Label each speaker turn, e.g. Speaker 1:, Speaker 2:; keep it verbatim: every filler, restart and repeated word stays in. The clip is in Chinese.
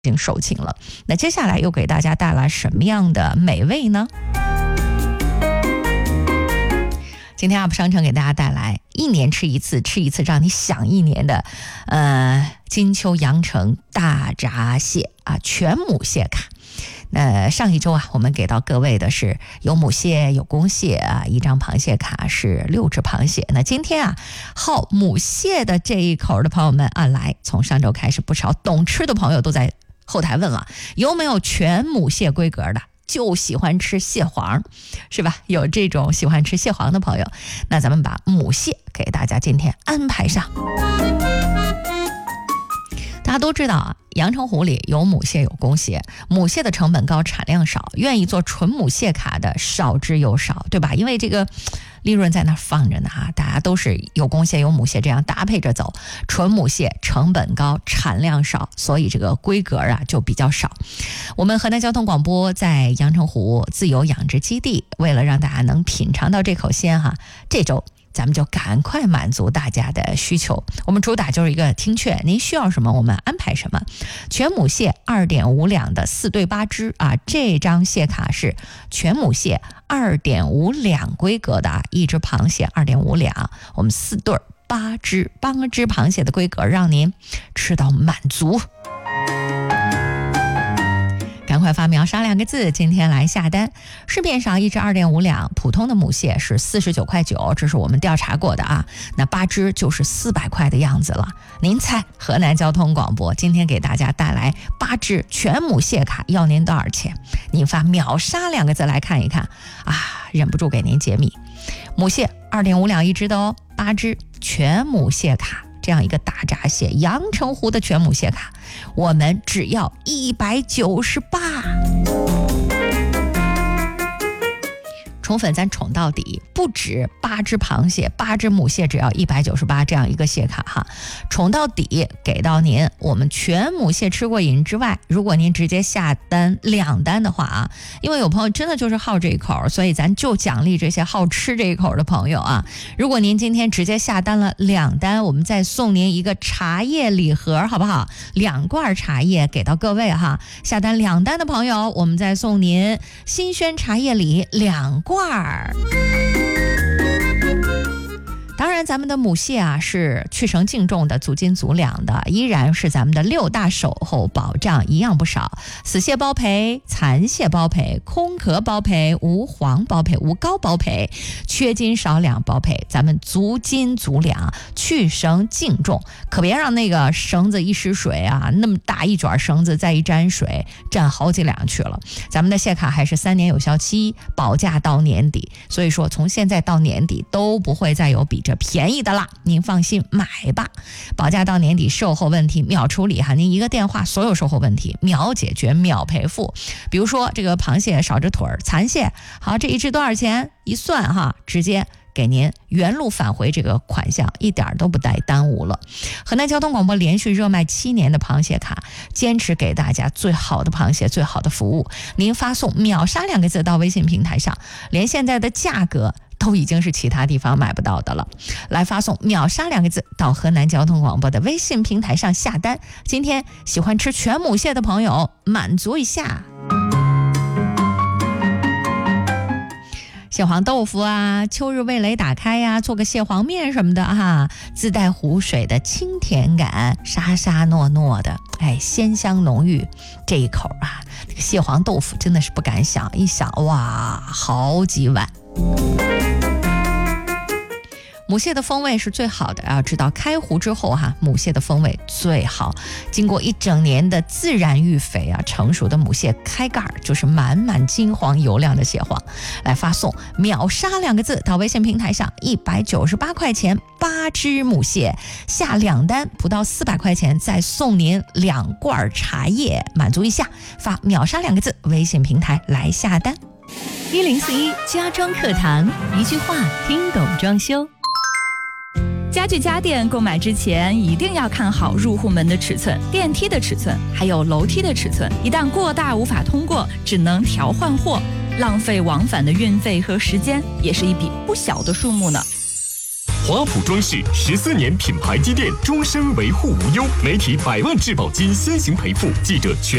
Speaker 1: 已经售罄了。那接下来又给大家带来什么样的美味呢？今天 U P 商城给大家带来一年吃一次，吃一次让你想一年的呃金秋阳城大闸蟹啊，全母蟹卡。那上一周啊，我们给到各位的是有母蟹有公蟹啊，一张螃蟹卡是六只螃蟹。那今天啊，好母蟹的这一口的朋友们啊，来，从上周开始，不少懂吃的朋友都在后台问了，有没有全母蟹规格的？就喜欢吃蟹黄，是吧？有这种喜欢吃蟹黄的朋友，那咱们把母蟹给大家今天安排上。大家都知道啊，阳澄湖里有母蟹有公蟹，母蟹的成本高，产量少，愿意做纯母蟹卡的少之又少，对吧？因为这个利润在那放着呢哈，大家都是有公蟹有母蟹这样搭配着走，纯母蟹成本高，产量少，所以这个规格啊就比较少。我们河南交通广播在阳澄湖自由养殖基地，为了让大家能品尝到这口鲜哈，这周咱们就赶快满足大家的需求。我们主打就是一个听劝，您需要什么我们安排什么。全母蟹 二点五两的四对八只啊，这张蟹卡是全母蟹 二点五两规格的啊，一只螃蟹 二点五两，我们四对八只八只螃蟹的规格，让您吃到满足。赶快发秒杀两个字，今天来下单。市面上一只 二点五两，普通的母蟹是四十九块九，这是我们调查过的啊。那八只就是四百块的样子了。您猜河南交通广播今天给大家带来八只全母蟹卡，要您多少钱？您发秒杀两个字来看一看啊，忍不住给您解密。母蟹 二点五两一只的哦，八只全母蟹卡。这样一个大闸蟹，阳澄湖的全母蟹卡，我们只要一百九十八。宠粉咱宠到底，不止八只螃蟹，八只母蟹只要一百九十八这样一个蟹卡哈，宠到底给到您。我们全母蟹吃过瘾之外，如果您直接下单两单的话啊，因为有朋友真的就是好这一口，所以咱就奖励这些好吃这一口的朋友啊。如果您今天直接下单了两单，我们再送您一个茶叶礼盒，好不好？两罐茶叶给到各位哈。下单两单的朋友，我们再送您新鲜茶叶礼两罐。当然咱们的母蟹啊是去绳净重的，足斤足两的，依然是咱们的六大售后保障一样不少，死蟹包赔，残蟹包赔，空壳包赔，无黄包赔，无膏包赔，缺斤少两包赔，咱们足斤足两，去绳净重，可别让那个绳子一失水啊，那么大一卷绳子再一沾水，沾好几两去了。咱们的蟹卡还是三年有效期，保价到年底，所以说从现在到年底都不会再有比这便宜的啦，您放心买吧。保价到年底，售后问题秒处理哈，您一个电话，所有售后问题秒解决秒赔付。比如说这个螃蟹少只腿儿，残蟹，好，这一只多少钱？一算哈，直接给您原路返回这个款项，一点都不带耽误了。河南交通广播连续热卖七年的螃蟹卡，坚持给大家最好的螃蟹，最好的服务。您发送秒杀两个字到微信平台上，连现在的价格都已经是其他地方买不到的了。来发送秒杀两个字到河南交通广播的微信平台上下单。今天喜欢吃全母蟹的朋友满足一下。蟹黄豆腐啊，秋日味蕾打开呀、啊，做个蟹黄面什么的哈，自带湖水的清甜感，沙沙糯糯的，哎，鲜香浓郁。这一口啊，这个蟹黄豆腐真的是不敢想，一想哇，好几碗。母蟹的风味是最好的，要知道开湖之后哈，母蟹的风味最好。经过一整年的自然育肥啊，成熟的母蟹开盖就是满满金黄油亮的蟹黄。来发送秒杀两个字到微信平台上，一百九十八块钱八只母蟹，下两单不到四百块钱，再送您两罐茶叶，满足一下。发秒杀两个字，微信平台来下单。
Speaker 2: 一零四一家装课堂，一句话听懂装修。家具家电购买之前一定要看好入户门的尺寸、电梯的尺寸，还有楼梯的尺寸。一旦过大无法通过，只能调换货，浪费往返的运费和时间，也是一笔不小的数目呢。
Speaker 3: 华普装饰十四年品牌积淀，终身维护无忧。媒体百万质保金先行赔付，记者全。